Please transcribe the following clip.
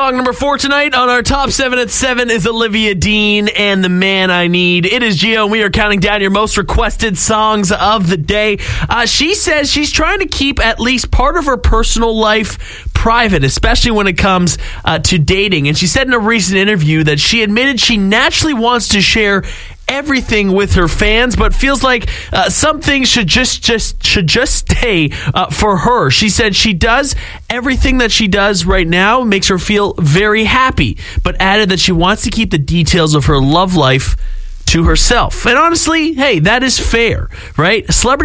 Song number 4 tonight on our top 7 at 7 is Olivia Dean and The Man I Need. It is Gio, and we are counting down your most requested songs of the day. She says she's trying to keep at least part of her personal life private, especially when it comes to dating. And she said in a recent interview that she admitted she naturally wants to share everything with her fans, but feels like some things should just stay for her. She said she does everything that she does right now makes her feel very happy, but added that she wants to keep the details of her love life to herself. And honestly, hey, that is fair, right? Celebrity